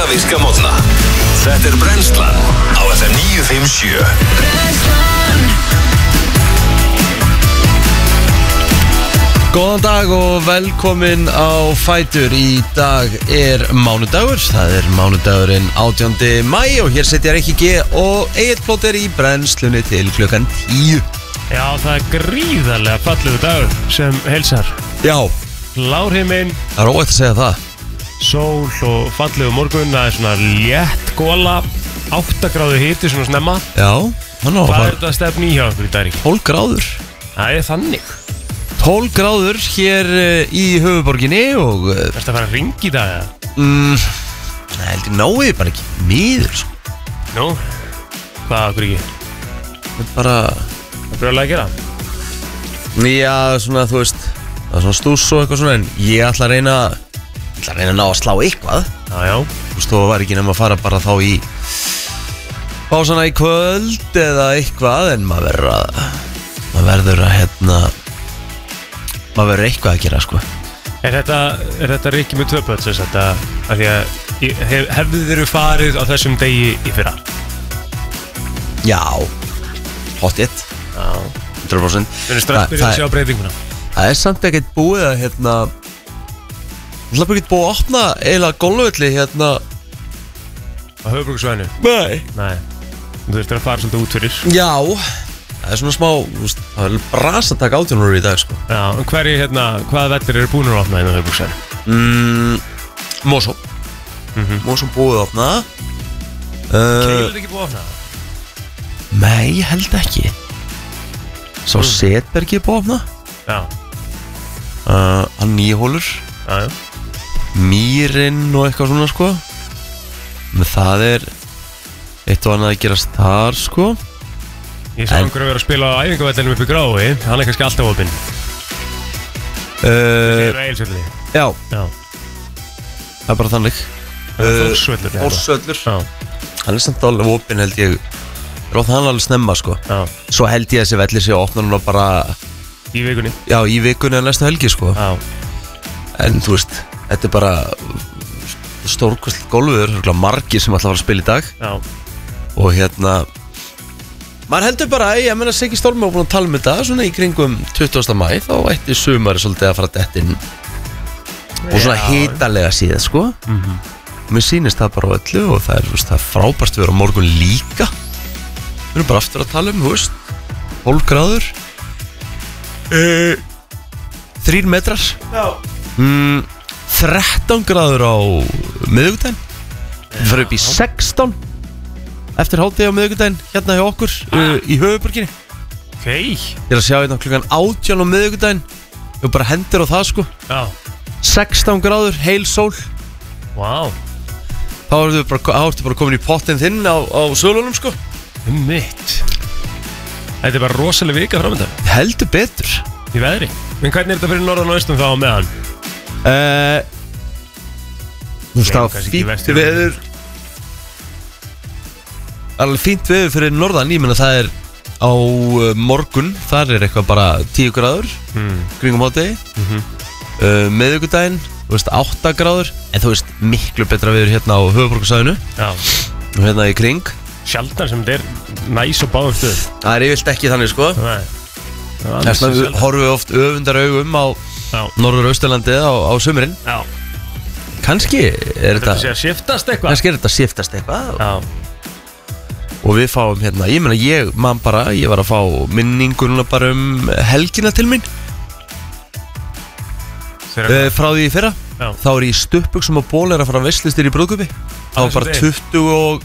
virka mótna. Þetta Brennslan á FM 957. Brennslan. Góðan dag og velkomin á Fætur. Í dag mánudagur. Það mánudagurinn 18. maí og hér setja Rikki G og Egill Plóter í brennslunni til klukkan 10. Já, það gríðarlega fallegu dagur sem heilsar. Já. Lárhiminn. Það óætt að segja það. Sól og fallegu morgun. Það svona létt góla. 8 gráðu hiti svona snemma. Já. Hvað þetta stefni í hjá okkur í dag, Rikki? 12 gráður. Það þannig. 12 gráður hér í höfuborginni og... Ertu að fara að ringa í dag, eða? Það heldur náið bara ekki miður, sko. Nú? Hvað okkur ekki? Það bara... Það byrjaði að gera? Já, svona, þú veist, það svona stús og eitthvað svona, en ég ætla að reyna að ná að slá eitthvað. Já. Þú veist, þú var ekki nefn að fara bara þá í básana í kvöld eða eitthvað, en maður verður eitthvað að gera, sko. Er þetta Rikki með 2 börn, þess að því að hefðu þeir farið á þessum degi í fyrra? Já, hot it. Já, 100%. Við erum strax byrjað að sjá breytinguna. Það samt ekkert búið að Það er ekki búið að opna eiginlega golfvelli Á höfuðborgarsvæðinu? Nei. Þú þurftir að fara svolítið út fyrir. Já, það er svona smá, það er bras að taka 18 í dag, sko. Já, en hvaða vellir eru búin að opna á höfuðborgarsvæðinu? Mosó. Mosó búið að opna. Keilur ekki búið að opna? Nei, ég held ekki. Sá Setbergi búið að opna. Já. Hann Nýhólur. Já. Mýrin og eitthvað svona, sko. Men það eitt og annað að gerast þar, sko. Ég sá einhver að vera að spila á æfingavellinum upp í Grái. Hann kannski alltaf opinn. Já. Það bara þannig. Þórsvöllur. Þórsvöllur. Hann samt alveg opinn, held ég. Rótt hann alveg snemma, sko. Já. Svo held ég að þessi velli sé að opna núna bara í vikunni. Já, í vikunni að næstu helgi, sko. Já. En þú veist, þetta bara stórkostlegt golfur, margir sem ætla að fara að spila í dag. Já. Og maður heldur bara, ég menna Siggi Stormi var búin að tala um þetta svona í kringum 20. maí, þá ætti sumari svolítið að fara dett inn og svona hitalega síðan, sko. Mér sýnist það bara á öllu og það er frábært að vera á morgun líka. Við erum bara aftur að tala um, þú veist, 12 gráður 3 metrar. Já. 13 gráður á miðvikudaginn. Við fyrir upp í 16 eftir hádegi á miðvikudaginn hérna hjá okkur í höfuðborginni. Ég er að sjá hérna klukkan 18 á miðvikudaginn. Við bara hendur á það, sko. Já. 16 gráður, heil sól. Vá. Þá ertu bara komin í pottinn þinn á sölunum, sko. Mitt. Þetta er bara rosalega vika framöndan. Heldur betur. Í veðri. Men hvernig þetta fyrir norðan og austan þá á meðan? Þú veist það fínt veður. Alveg fínt veður fyrir norðan. Ég menna það á morgun. Þar eitthvað bara 10 gráður kringum hádegi. Miðvikudaginn, þú veist 8 gráður. En þú veist miklu betra veður hérna á höfuðborgarsvæðinu. Já. Og hérna í kring. Sjaldan sem þetta næs og báðum stöð. Það yfirleitt ekki þannig, sko. Nei. Þess vegna horfum við oft öfundar augum á Norður-Austurlandi á sumurinn. Já. Kannski þetta sé að shiftast eitthvað. Kannski þetta shiftast eitthvað. Já. Og við fáum hérna, ég meina ég var að fá minninguna bara helgina til mín. Frá því í fyrra. Já. Þá ég í stuttbuxum og ból að fara að veislistir í brúðkaupi. Það var bara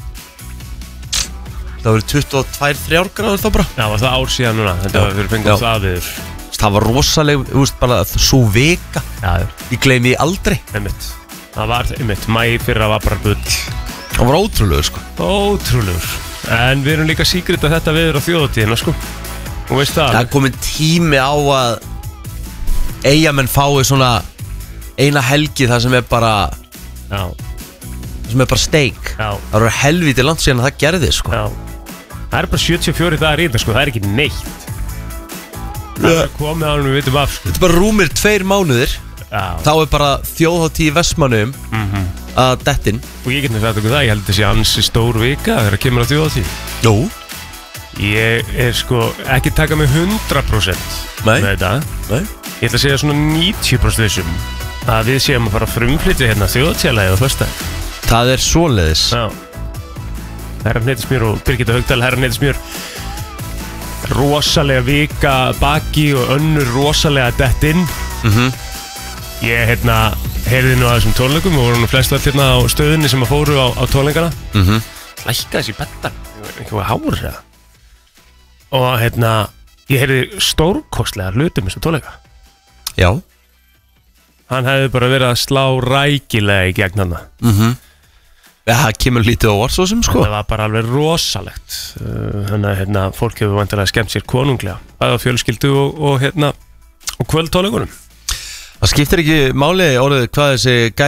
22-23 gráður þá bara. Já, var það ár síðan núna. Þetta var fyrir fengum það viður. Það var rosaleg, þú veist, bara svo vika. Já. Ég gleymi því aldrei. Einmitt. Það var einmitt. Mæ fyrra var bara bull. Það var ótrúlegur, sko. Ótrúlegur. En við erum líka síkrita þetta viður á þjóðatíðina, sko. Og veist það. Það komið tími á að Eyjamenn fái svona eina helgi þar sem bara sem bara steik. Það eru helviti langt síðan að það gerði, sko. Já. Það bara 74 dagar í þetta, sko. Það ekki neitt. Það komið á við vitum af, sko. Þetta bara rúmir 2 mánuðir. Já. Þá bara þjóðhátíð í Vestmannaeyjum. að dettin. Og ég get nefnt það, ég held þessi ansi stór vika þegar kemur að þjóðatíð. Jú. Ég sko ekki taka mig 100% með þetta. Nei. Ég ætla að segja svona 90% þessum að við séum að fara að frumflytja hérna þjóðatíðalagið á föstudaginn. Það er svoleiðis. Já. Herra Hneitismjör og Birgitta Haugdal, Herra Hneitismjör. Rosalega vika baki og önnur rosalega dettinn. Ég heyrði nú að þessum tónleikum og voru nú flest allt hérna á stöðinni sem að fóru á tónleikana. Lækka þessi bettan, eitthvað hár það. Og ég heyrði stórkostlega hlutum þessum tónleika. Já. Hann hefði bara verið að slá rækilega í gegn hana. Ja, það kemur lítið á orð svo sem sko. Það var bara alveg rosalegt. Þannig að fólk hefur vantilega skemmt sér konunglega. Bæði á fjölskyldu og kvöldtónleikunum. Það skiptir ekki máli orðið hvað þessi